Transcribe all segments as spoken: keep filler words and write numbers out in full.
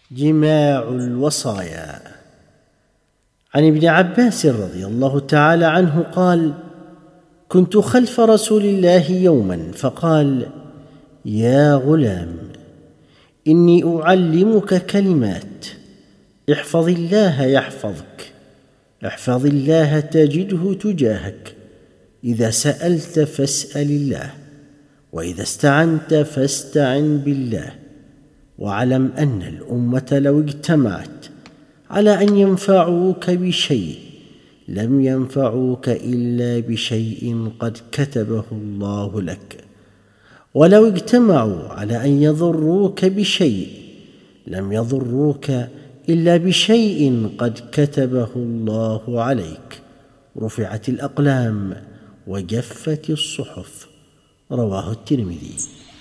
جماع الوصايا. عن ابن عباس رضي الله تعالى عنه قال: كنت خلف رسول الله يوما فقال: يا غلام، إني أعلمك كلمات، احفظ الله يحفظك، احفظ الله تجده تجاهك، إذا سألت فاسأل الله، وإذا استعنت فاستعن بالله، واعلم أن الأمة لو اجتمعت على أن ينفعوك بشيء لم ينفعوك إلا بشيء قد كتبه الله لك، ولو اجتمعوا على أن يضروك بشيء لم يضروك إلا بشيء قد كتبه الله عليك. رفعت الأقلام وجفت الصحف. رواه الترمذي.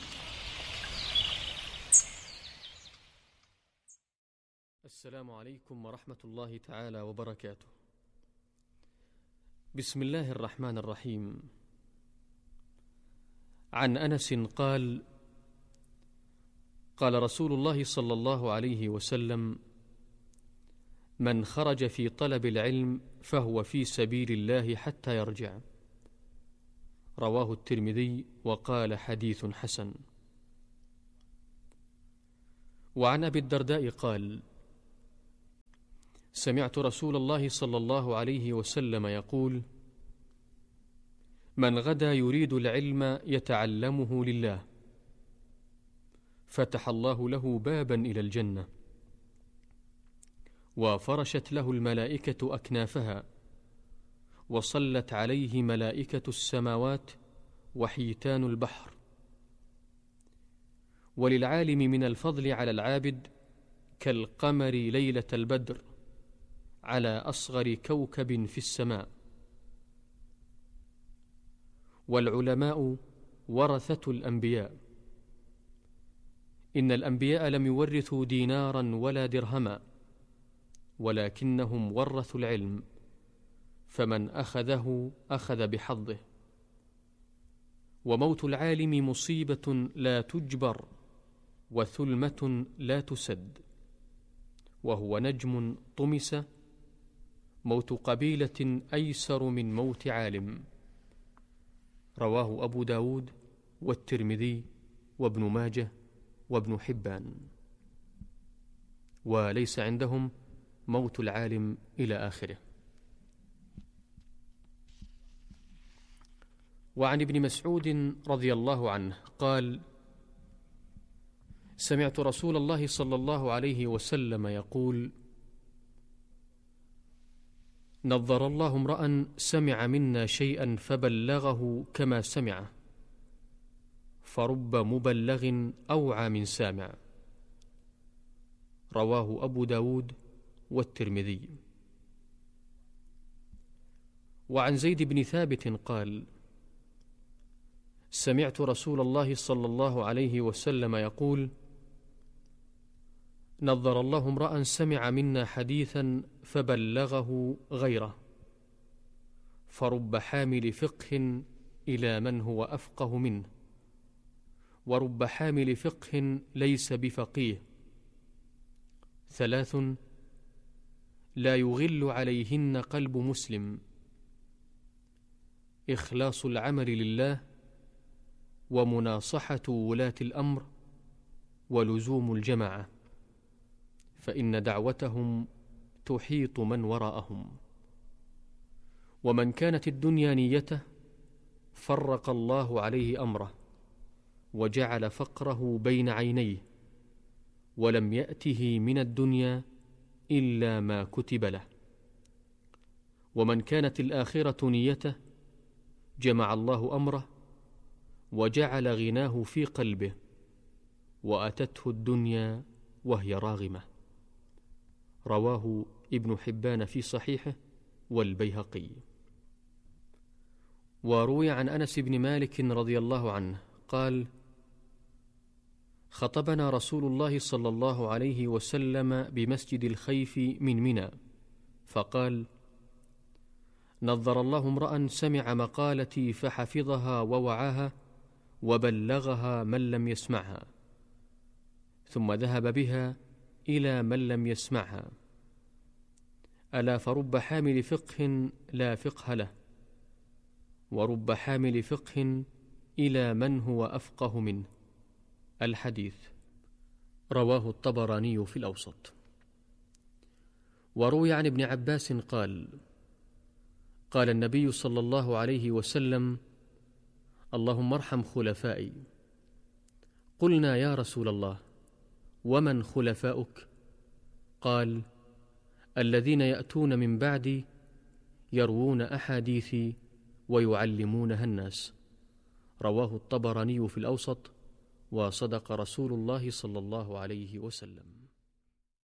السلام عليكم ورحمة الله تعالى وبركاته. بسم الله الرحمن الرحيم. عن أنس قال: قال رسول الله صلى الله عليه وسلم: من خرج في طلب العلم فهو في سبيل الله حتى يرجع. رواه الترمذي وقال: حديث حسن. وعن أبي الدرداء قال: سمعت رسول الله صلى الله عليه وسلم يقول: من غدا يريد العلم يتعلمه لله فتح الله له بابا إلى الجنة، وفرشت له الملائكة أكنافها، وصلت عليه ملائكة السماوات وحيتان البحر. وللعالم من الفضل على العابد كالقمر ليلة البدر على أصغر كوكب في السماء. والعلماء ورثة الأنبياء، إن الأنبياء لم يورثوا دينارا ولا درهما، ولكنهم ورثوا العلم، فمن أخذه أخذ بحظه. وموت العالم مصيبة لا تجبر، وثلمة لا تسد، وهو نجم طمس، موت قبيلة أيسر من موت عالم. رواه أبو داود والترمذي وابن ماجه وابن حبان. وليس عندهم موت العالم إلى آخره. وعن ابن مسعود رضي الله عنه قال: سمعت رسول الله صلى الله عليه وسلم يقول: نظر الله امرأ سمع منا شيئا فبلغه كما سمعه، فرب مبلغ أوعى من سامع. رواه أبو داود والترمذي. وعن زيد بن ثابت قال: سمعت رسول الله صلى الله عليه وسلم يقول: نظر الله امرأ سمع منا حديثا فبلغه غيره، فرب حامل فقه إلى من هو أفقه منه، ورب حامل فقه ليس بفقيه. ثلاث لا يغل عليهن قلب مسلم: إخلاص العمل لله، ومناصحة ولاة الأمر، ولزوم الجماعة، فإن دعوتهم تحيط من وراءهم. ومن كانت الدنيا نيته فرق الله عليه أمره، وجعل فقره بين عينيه، ولم يأته من الدنيا إلا ما كتب له. ومن كانت الآخرة نيته جمع الله أمره، وجعل غناه في قلبه، وأتته الدنيا وهي راغمة. رواه ابن حبان في صحيحه والبيهقي. وروي عن أنس بن مالك رضي الله عنه قال: خطبنا رسول الله صلى الله عليه وسلم بمسجد الخيف من منى، فقال: نظر الله امرأ سمع مقالتي فحفظها ووعاها وبلغها من لم يسمعها، ثم ذهب بها إلى من لم يسمعها. ألا فرب حامل فقه لا فقه له، ورب حامل فقه إلى من هو أفقه منه. الحديث رواه الطبراني في الأوسط. وروي عن ابن عباس قال: قال النبي صلى الله عليه وسلم: اللهم ارحم خلفائي. قلنا يا رسول الله ومن خلفاؤك؟ قال: الذين يأتون من بعدي يروون أحاديثي ويعلمونها الناس. رواه الطبراني في الأوسط، وصدق رسول الله صلى الله عليه وسلم.